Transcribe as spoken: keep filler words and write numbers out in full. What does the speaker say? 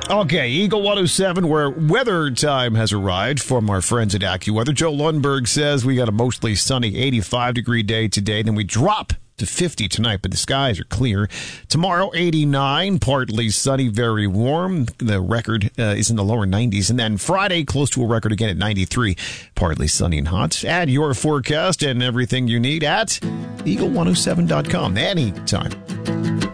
Okay, Eagle one oh seven, where weather time has arrived from our friends at AccuWeather. Joe Lundberg says we got a mostly sunny eighty-five degree day today. Then we drop to fifty tonight, but the skies are clear. Tomorrow, eighty-nine, partly sunny, very warm. The record uh, is in the lower nineties. And then Friday, close to a record again at ninety-three, partly sunny and hot. Add your forecast and everything you need at eagle one oh seven dot com anytime.